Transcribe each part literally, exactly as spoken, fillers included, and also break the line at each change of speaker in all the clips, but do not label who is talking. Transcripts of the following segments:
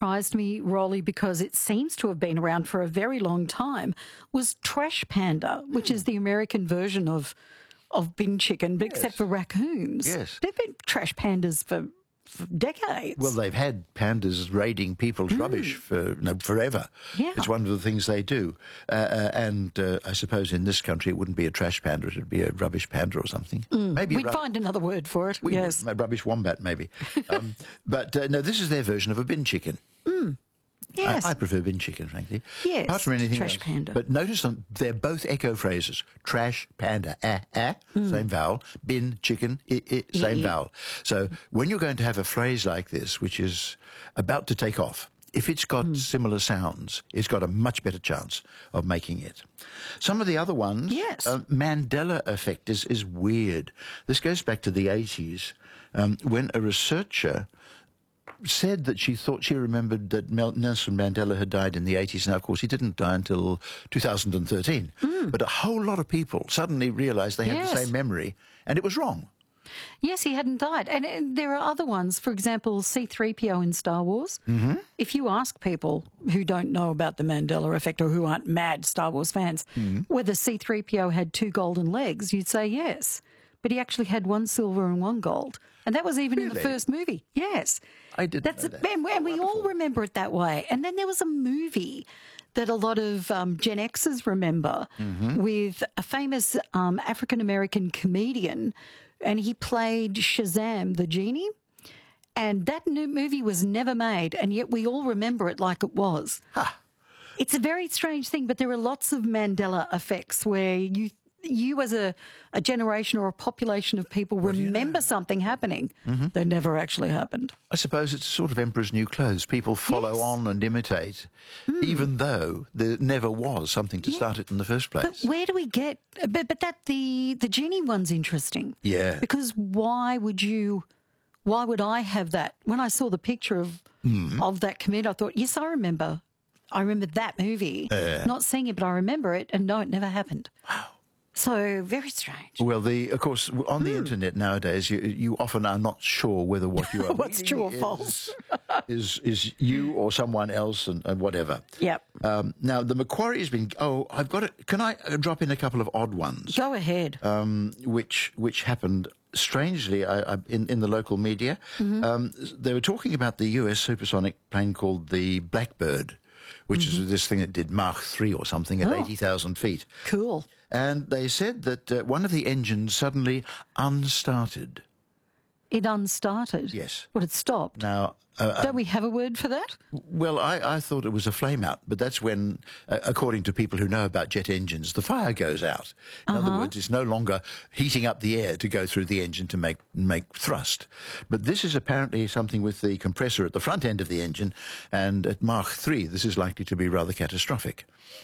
surprised me, Rolly, because it seems to have been around for a very long time, was Trash Panda, which is the American version of of bin chicken, but
Yes.
except for raccoons.
Yes.
They've been trash pandas for, for decades.
Well, they've had pandas raiding people's rubbish for no, forever.
Yeah.
It's one of the things they do. Uh, uh, and uh, I suppose in this country it wouldn't be a trash panda, it would be a rubbish panda or something. Maybe a
We'd
ru-
find another word for it.
we-
yes.
a rubbish wombat, maybe. um, but uh, no, this is their version of a bin chicken.
Yes.
I, I prefer bin chicken, frankly.
Yes,
Apart from anything
trash
else.
panda.
But notice them, they're both echo phrases. Trash panda, ah, ah, same vowel. Bin chicken, I, I, same
I.
vowel. So when you're going to have a phrase like this, which is about to take off, if it's got similar sounds, it's got a much better chance of making it. Some of the other ones,
Yes.
uh, Mandela effect is, is weird. This goes back to the eighties, um, when a researcher said that she thought she remembered that Mel- Nelson Mandela had died in the eighties. Now, of course, he didn't die until two thousand thirteen. But a whole lot of people suddenly realised they had
Yes.
the same memory, and it was wrong.
Yes, he hadn't died. And, and there are other ones, for example, C three P O in Star Wars. Mm-hmm. If you ask people who don't know about the Mandela effect or who aren't mad Star Wars fans, whether C three P O had two golden legs, you'd say yes. But he actually had one silver and one gold. And that was even in the
Really?
firt movie. Yes.
I didn't
That's
know
a-
that.
And, and we all remember it that way. And then there was a movie that a lot of um, Gen Xers remember with a famous um, African-American comedian, and he played Shazam, the genie. And that new movie was never made, and yet we all remember it like it was. It's a very strange thing, but there are lots of Mandela effects where you you as a, a generation or a population of people remember something happening that never actually happened.
I suppose it's sort of emperor's new clothes. People follow
Yes.
on and imitate, even though there never was something to start it in the first
But
place.
where do we get? But but that the the genie one's interesting.
Yeah.
Because why would you? Why would I have that? When I saw the picture of of that comedian, I thought, yes, I remember. I remember that movie. Not seeing it, but I remember it, and no, it never happened. Wow. So very strange.
Well, the of course on the internet nowadays, you you often are not sure whether what you are
What's
reading
true or
is-
false.
is is you or someone else and, and whatever.
Yep.
Um, now the Macquarie has been. Oh, I've got it. Can I uh, drop in a couple of odd ones,
Go ahead.
um, which which happened strangely I, I, in in the local media? Um, they were talking about the U S supersonic plane called the Blackbird, which is this thing that did Mach three or something at
Oh.
eighty thousand feet.
Cool.
And they said that uh, one of the engines suddenly unstarted.
It unstarted.
Yes.
What, it stopped?
Now, uh,
Don't we have a word for that?
well, I, I thought it was a flame out, but that's when, uh, according to people who know about jet engines, the fire goes out. In other words, it's no longer heating up the air to go through the engine to make make thrust. But this is apparently something with the compressor at the front end of the engine, and at Mach three, this is likely to be rather catastrophic.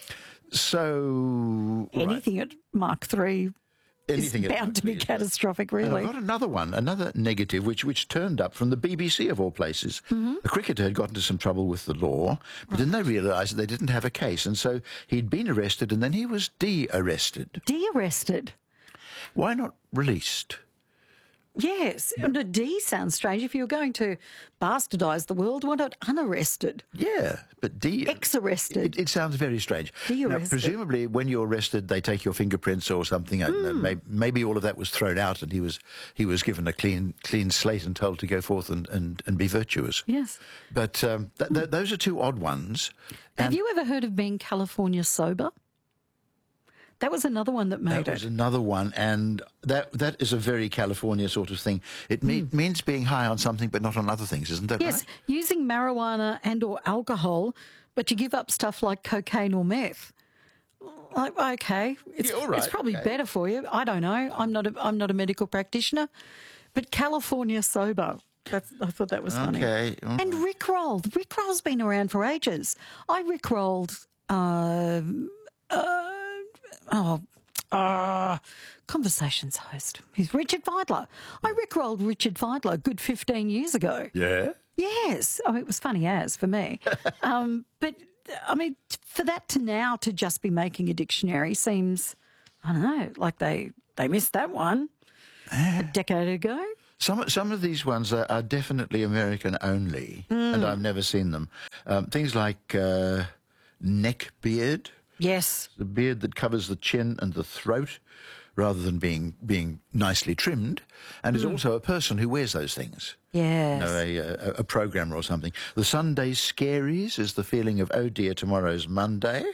So, right.
Anything at Mark three
Anything
is
at
bound
Mach
to be
three is-
catastrophic,
And
really.
I've got another one, another negative, which which turned up from the B B C of all places. A cricketer had got into some trouble with the law, but then they realised that they didn't have a case, and so he'd been arrested, and then he was de-arrested.
De-arrested.
Why not released?
Yes. And a D sounds strange. If you're going to bastardise the world, why not unarrested?
Yeah, but de
Ex-arrested.
It, it sounds very strange. Now,
De-arrested.
presumably, when you're arrested, they take your fingerprints or something. I don't know, maybe, maybe all of that was thrown out, and he was he was given a clean clean slate and told to go forth and, and, and be virtuous.
Yes.
But um, th- th- those are two odd ones.
Have
And
you ever heard of being California sober? That was another one that made
that was
it.
another one, and that that is a very California sort of thing. It me- means being high on something, but not on other things, isn't that
Yes,
right?
using marijuana and or alcohol, but you give up stuff like cocaine or meth. Like, okay, it's,
Yeah, all right,
it's probably
okay.
better for you. I don't know. I'm not. A, I'm not a medical practitioner, but California sober. That's, I thought that was funny.
Okay. Mm.
And Rickrolled. Rickroll's been around for ages. I Rickrolled. Uh, uh, oh. Uh, Conversations host. He's Richard Vidler. I Rickrolled Richard Vidler a good fifteen years ago.
Yeah.
Yes. I mean, it was funny as for me. um, but, I mean, t- for that to now to just be making a dictionary seems, I don't know, like they, they missed that one a decade ago.
Some some of these ones are, are definitely American only,
Mm.
and I've never seen them. Um, things like uh, neck beard,
Yes.
the beard that covers the chin and the throat, rather than being being nicely trimmed, and is also a person who wears those things.
Yes.
You know, a, a, a programmer or something. The Sunday scaries is the feeling of, oh dear, tomorrow's Monday.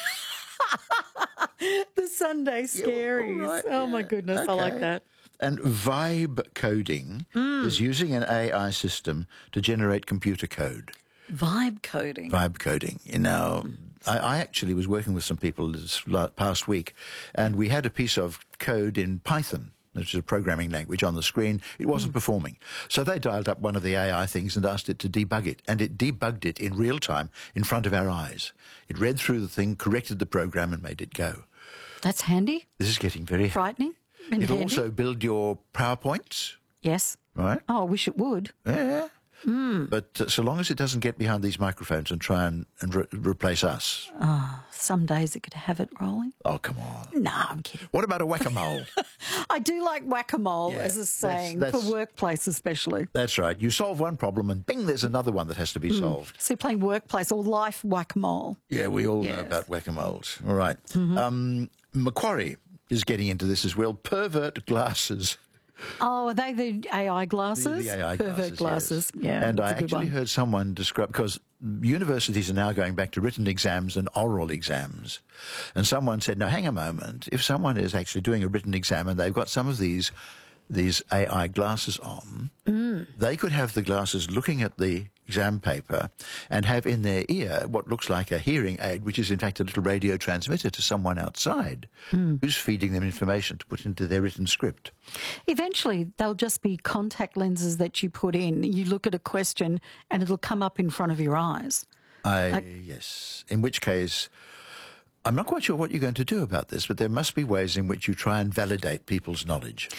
The Sunday scaries.
right,
oh, my
yeah,
goodness. I like
okay.
that.
And vibe coding is using an A I system to generate computer code.
Vibe coding.
Vibe coding. You know, I, I actually was working with some people this la- past week, and we had a piece of code in Python, which is a programming language, on the screen. It wasn't performing. So they dialed up one of the A I things and asked it to debug it, and it debugged it in real time in front of our eyes. It read through the thing, corrected the program, and made it go.
That's handy.
This is getting very...
Frightening. And
It'll
handy.
also build your PowerPoints,
Yes.
right?
Oh, I wish it would.
Yeah. But uh, so long as it doesn't get behind these microphones and try and, and re- replace us.
Some days it could have it rolling.
Oh, come on.
No, I'm kidding.
What about a whack-a-mole?
I do like whack-a-mole
Yeah,
as a
that's-
saying,
that's-
for workplace especially.
That's right. You solve one problem and bing, there's another one that has to be solved.
So you're playing workplace or life whack-a-mole.
Yeah, we all know
Yes.
about whack-a-moles. All right. Um, Macquarie is getting into this as well. Pervert glasses.
Oh, are they the A I glasses?
The, the A I
Pervert
glasses.
glasses. Yeah.
And I
that's a good
actually
one.
heard someone describe, because universities are now going back to written exams and oral exams. And someone said, no, hang a moment. If someone is actually doing a written exam and they've got some of these these A I glasses on, they could have the glasses looking at the exam paper and have in their ear what looks like a hearing aid, which is in fact a little radio transmitter to someone outside who's feeding them information to put into their written script.
Eventually, they'll just be contact lenses that you put in. You look at a question and it'll come up in front of your eyes.
I, yes. In which case, I'm not quite sure what you're going to do about this, but there must be ways in which you try and validate people's knowledge.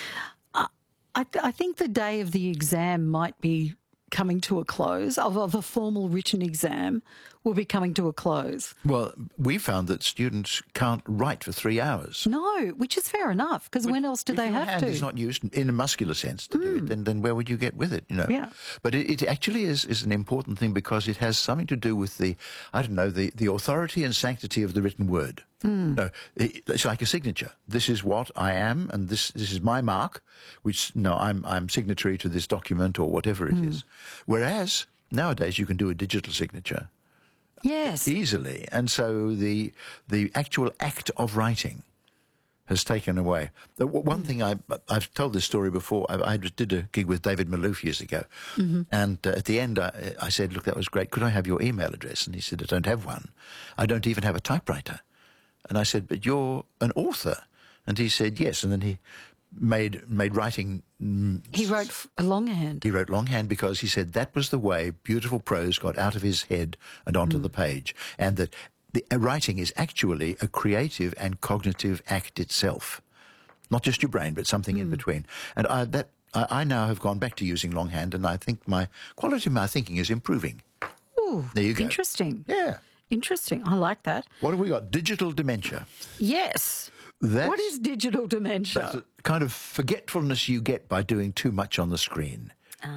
I, th- I think the day of the exam might be coming to a close, of, of a formal written exam will be coming to a close.
Well, we found that students can't write for three hours.
No, which is fair enough, because when else do
If
they
your
have
hand
to?
is not used in a muscular sense to do it, then, then where would you get with it, you know?
Yeah.
But it, it actually is, is an important thing because it has something to do with the, I don't know, the, the authority and sanctity of the written word. No, it, it's like a signature. This is what I am, and this this is my mark, which, no, I'm, I'm signatory to this document or whatever it is. Whereas nowadays you can do a digital signature
Yes.
easily, and so the the actual act of writing has taken away. The w- one thing I, I've told this story before. I, I just did a gig with David Malouf years ago, and uh, at the end I, I said, "Look, that was great. Could I have your email address?" And he said, "I don't have one. I don't even have a typewriter." And I said, "But you're an author," and he said, "Yes." And then he made made writing. Mm,
He wrote f- a longhand.
he wrote longhand because he said that was the way beautiful prose got out of his head and onto the page, and that the uh, writing is actually a creative and cognitive act itself, not just your brain, but something in between. And I, that I, I now have gone back to using longhand, and I think my quality of my thinking is improving.
Ooh,
There you go.
interesting.
Yeah.
Interesting. I like that.
What have we got? Digital dementia.
Yes.
That's,
What is digital dementia?
that's the kind of forgetfulness you get by doing too much on the screen.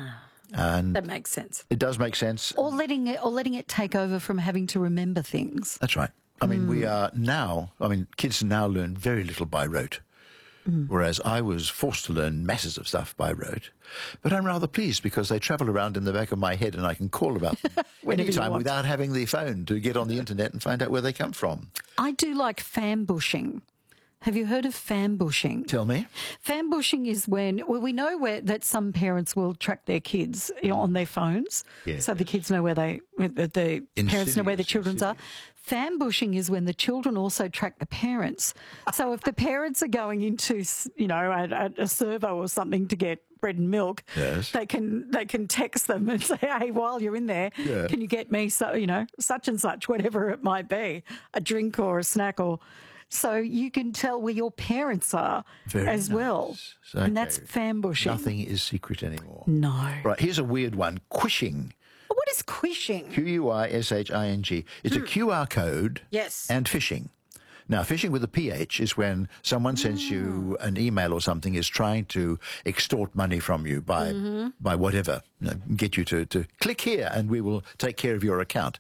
And
That makes sense.
it does make sense.
Or letting it, or letting it take over from having to remember things.
That's right. I mean, we are now, I mean, kids now learn very little by rote, whereas I was forced to learn masses of stuff by rote. But I'm rather pleased because they travel around in the back of my head and I can call about them
Whenever you
anytime
want.
without having the phone to get on the internet and find out where they come from.
I do like fan bushing. Have you heard of fan bushing?
Tell me.
Fan bushing is when, well, we know where that some parents will track their kids, you know, on their phones,
Yeah.
so the kids know where they, the, the parents know where the
Insidious,
children's are. Fan bushing is when the children also track the parents. So if the parents are going into, s- you know, a, a, a servo or something to get bread and milk,
Yes.
they can they can text them and say, hey, while you're in there,
Yeah.
can you get me, so you know, such and such, whatever it might be, a drink or a snack or. So you can tell where your parents are
Very
as well.
nice.
And that's
Okay.
fan bushing.
Nothing is secret anymore.
No.
Right, here's a weird one. Quishing.
What is quishing?
Q U I S H I N G. It's a Q R code
Yes.
and phishing. Now, phishing with a P H is when someone sends you an email or something, is trying to extort money from you by mm-hmm. by whatever, you know, get you to, to click here and we will take care of your account.